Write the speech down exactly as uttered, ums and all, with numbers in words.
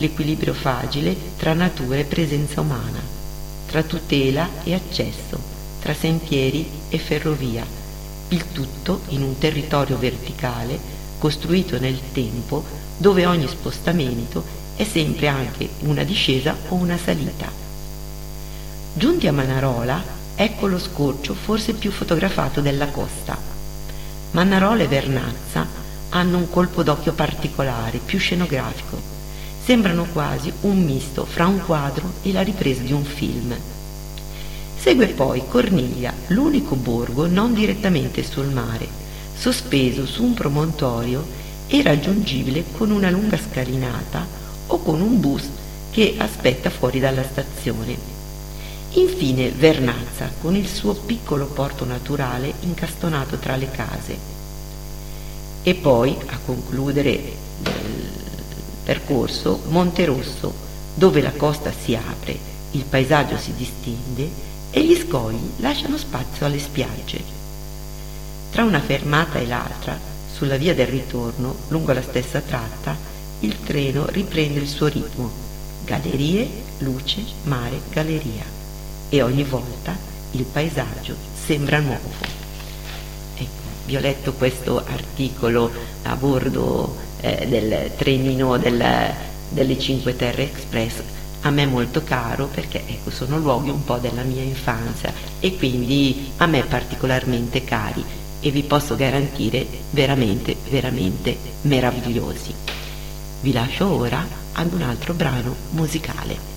l'equilibrio fragile tra natura e presenza umana, tra tutela e accesso, tra sentieri e ferrovia, il tutto in un territorio verticale costruito nel tempo, dove ogni spostamento è sempre anche una discesa o una salita. Giunti a Manarola, ecco lo scorcio forse più fotografato della costa. Manarola e Vernazza hanno un colpo d'occhio particolare, più scenografico. Sembrano quasi un misto fra un quadro e la ripresa di un film. Segue poi Corniglia, l'unico borgo non direttamente sul mare, sospeso su un promontorio e raggiungibile con una lunga scalinata o con un bus che aspetta fuori dalla stazione. Infine Vernazza, con il suo piccolo porto naturale incastonato tra le case. E poi, a concludere il percorso, Monterosso, dove la costa si apre, il paesaggio si distende e gli scogli lasciano spazio alle spiagge. Tra una fermata e l'altra, sulla via del ritorno, lungo la stessa tratta, il treno riprende il suo ritmo: gallerie, luce, mare, galleria. E ogni volta il paesaggio sembra nuovo. Ecco, vi ho letto questo articolo a bordo eh, del trenino del, delle Cinque Terre Express, a me molto caro perché ecco, sono luoghi un po' della mia infanzia e quindi a me particolarmente cari, e vi posso garantire veramente, veramente meravigliosi. Vi lascio ora ad un altro brano musicale.